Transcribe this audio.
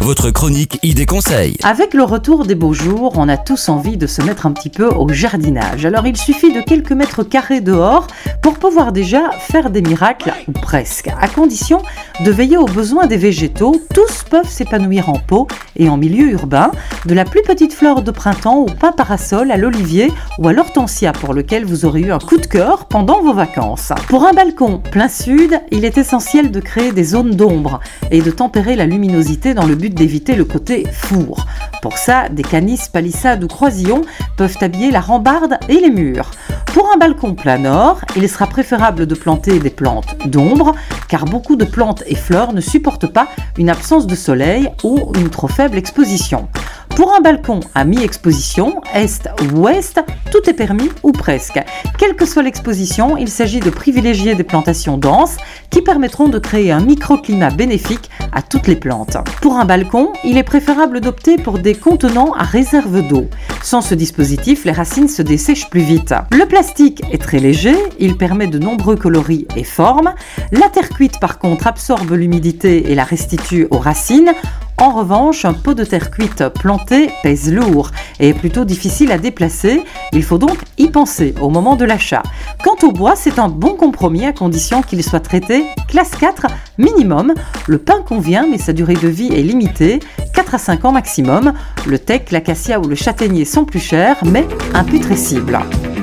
votre chronique idées conseils. Avec le retour des beaux jours, on a tous envie de se mettre un petit peu au jardinage. Alors il suffit de quelques mètres carrés dehors pour pouvoir déjà faire des miracles, ou presque, à condition de veiller aux besoins des végétaux. Tous peuvent s'épanouir en pot et en milieu urbain, de la plus petite fleur de printemps au pin parasol, à l'olivier ou à l'hortensia pour lequel vous aurez eu un coup de cœur pendant vos vacances. Pour un balcon plein sud, il est essentiel de créer des zones d'ombre et de tempérer la luminosité dans le but d'éviter le côté four. Pour ça, des canisses, palissades ou croisillons peuvent habiller la rambarde et les murs. Pour un balcon plein nord, il sera préférable de planter des plantes d'ombre, car beaucoup de plantes et fleurs ne supportent pas une absence de soleil ou une trop faible exposition. Pour un balcon à mi-exposition, est ou ouest, tout est permis ou presque. Quelle que soit l'exposition, il s'agit de privilégier des plantations denses qui permettront de créer un microclimat bénéfique à toutes les plantes. Pour un balcon, il est préférable d'opter pour des contenants à réserve d'eau. Sans ce dispositif, les racines se dessèchent plus vite. Le plastique est très léger, il permet de nombreux coloris et formes. La terre cuite par contre absorbe l'humidité et la restitue aux racines. En revanche, un pot de terre cuite plantée pèse lourd et est plutôt difficile à déplacer. Il faut donc y penser au moment de l'achat. Quant au bois, c'est un bon compromis à condition qu'il soit traité classe 4 minimum. Le pin convient, mais sa durée de vie est limitée, 4 à 5 ans maximum. Le teck, l'acacia ou le châtaignier sont plus chers, mais imputrescibles.